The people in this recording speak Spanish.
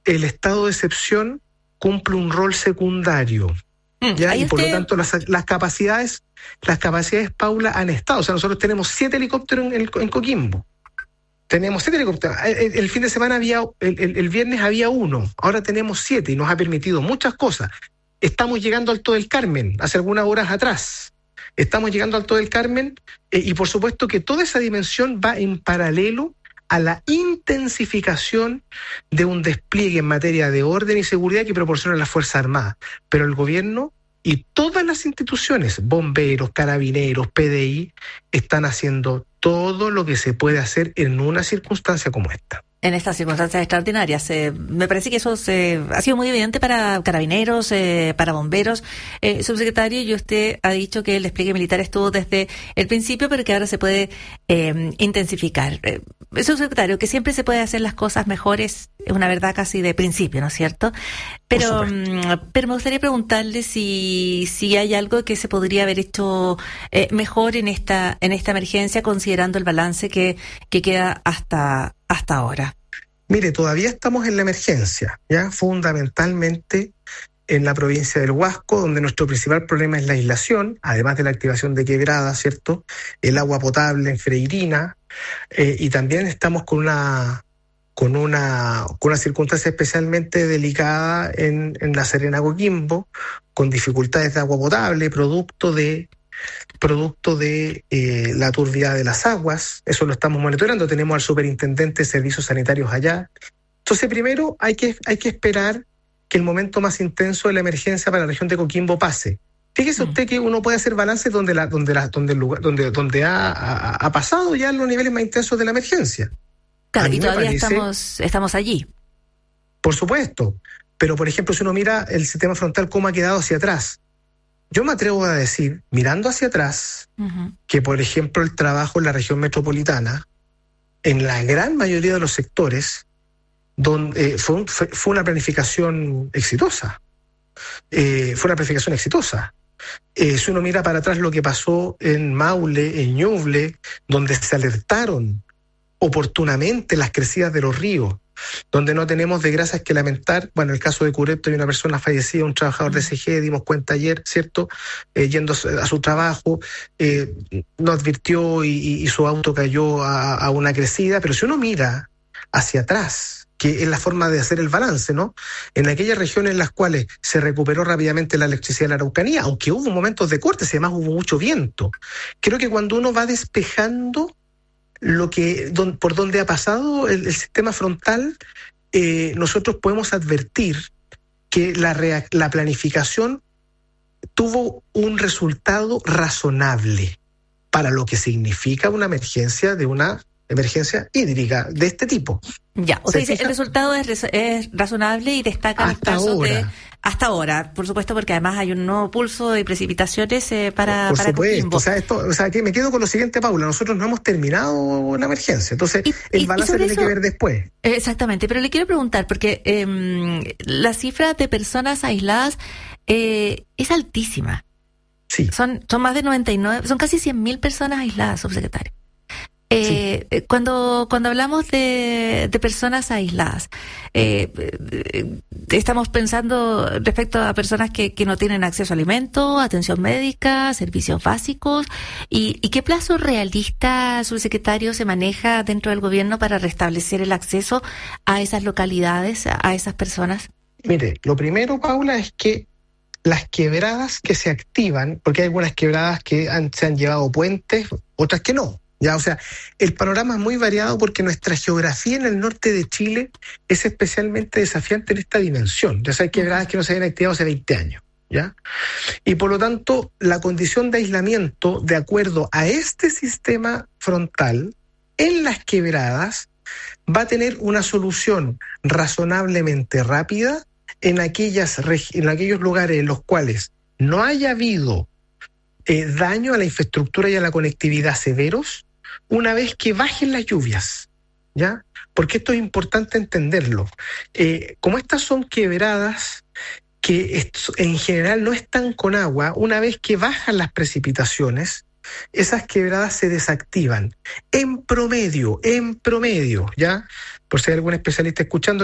el estado de excepción cumple un rol secundario. ¿Ya? Y por lo tanto las capacidades, Paula, han estado. O sea, nosotros tenemos 7 helicópteros en Coquimbo. Tenemos 7 helicópteros. El fin de semana el viernes había 1. Ahora tenemos 7 y nos ha permitido muchas cosas. Estamos llegando al Alto del Carmen, hace algunas horas atrás. Estamos llegando al Alto del Carmen y por supuesto que toda esa dimensión va en paralelo a la intensificación de un despliegue en materia de orden y seguridad que proporciona la Fuerza Armada. Pero el gobierno y todas las instituciones, bomberos, carabineros, PDI, están haciendo todo lo que se puede hacer en una circunstancia como esta. En estas circunstancias extraordinarias. Me parece que eso ha sido muy evidente para carabineros, para bomberos. Subsecretario, y usted ha dicho que el despliegue militar estuvo desde el principio, pero que ahora se puede intensificar. Subsecretario, que siempre se puede hacer las cosas mejores, es una verdad casi de principio, ¿no es cierto? Pero me gustaría preguntarle si hay algo que se podría haber hecho mejor en esta emergencia, considerando el balance que queda hasta ahora. Mire, todavía estamos en la emergencia, ya fundamentalmente en la provincia del Huasco, donde nuestro principal problema es la aislación, además de la activación de quebradas, ¿cierto? El agua potable en Freirina, y también estamos con una circunstancia especialmente delicada en La Serena, Coquimbo, con dificultades de agua potable, producto de la turbiedad de las aguas. Eso lo estamos monitoreando. Tenemos al superintendente de servicios sanitarios allá. Entonces, primero hay que esperar que el momento más intenso de la emergencia para la región de Coquimbo pase. Fíjese usted que uno puede hacer balances donde ha pasado ya los niveles más intensos de la emergencia. Claro, y todavía estamos allí. Por supuesto. Pero, por ejemplo, si uno mira el sistema frontal, cómo ha quedado hacia atrás. Yo me atrevo a decir, mirando hacia atrás, que, por ejemplo, el trabajo en la región metropolitana, en la gran mayoría de los sectores, donde fue una planificación exitosa. Si uno mira para atrás lo que pasó en Maule, en Ñuble, donde se alertaron oportunamente las crecidas de los ríos, donde no tenemos desgracias que lamentar. Bueno, en el caso de Curepto hay una persona fallecida, un trabajador de SG, dimos cuenta ayer, ¿cierto? Yendo a su trabajo, no advirtió y su auto cayó a una crecida. Pero si uno mira hacia atrás, que es la forma de hacer el balance, ¿no? En aquellas regiones en las cuales se recuperó rápidamente la electricidad en la Araucanía, aunque hubo momentos de cortes y además hubo mucho viento, creo que cuando uno va despejando por donde ha pasado el sistema frontal, nosotros podemos advertir que la planificación tuvo un resultado razonable para lo que significa una emergencia hídrica de este tipo. Ya, usted dice, el resultado es razonable y destaca los casos hasta ahora, por supuesto, porque además hay un nuevo pulso de precipitaciones para Coquimbo. O sea, que me quedo con lo siguiente, Paula, nosotros no hemos terminado la emergencia, entonces el balance tiene que ver después. Exactamente, pero le quiero preguntar, porque la cifra de personas aisladas es altísima. Sí. Son más de 99, son casi 100.000 personas aisladas, subsecretario. Sí. Cuando hablamos de personas aisladas, estamos pensando respecto a personas que no tienen acceso a alimentos, atención médica, servicios básicos, y qué plazo realista, subsecretario, se maneja dentro del gobierno para restablecer el acceso a esas localidades, a esas personas. Mire, lo primero, Paula, es que las quebradas que se activan, porque hay algunas quebradas que se han llevado puentes, otras que no. Ya, o sea, el panorama es muy variado porque nuestra geografía en el norte de Chile es especialmente desafiante en esta dimensión. Ya hay quebradas que no se habían activado hace 20 años, ¿ya? Y por lo tanto, la condición de aislamiento, de acuerdo a este sistema frontal, en las quebradas, va a tener una solución razonablemente rápida en aquellos lugares en los cuales no haya habido daño a la infraestructura y a la conectividad severos, una vez que bajen las lluvias, ¿ya? Porque esto es importante entenderlo. Como estas son quebradas que en general no están con agua, una vez que bajan las precipitaciones, esas quebradas se desactivan. En promedio, ¿ya? Por si hay algún especialista escuchando,